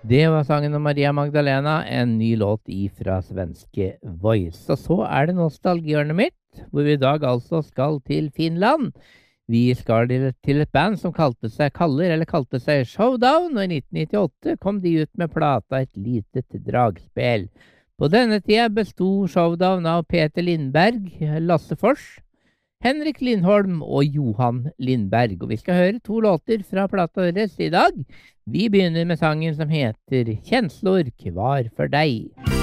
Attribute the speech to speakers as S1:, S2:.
S1: Det var sangen om Maria Magdalena, en ny låt ifra svenske Voice. Og så er det nostalgihjørnet mitt, hvor vi i dag altså skal til Finland. Vi skal til et band som kalte seg Showdown, og i 1998 kom de ut med plata Et litet dragspel. På denne tida bestod Showdown av Peter Lindberg, Lasse Fors, Henrik Lindholm og Johan Lindberg, og vi skal høre 2 låter fra plata deres i dag. Vi begynner med sangen som heter Kjenslor kvar for deg.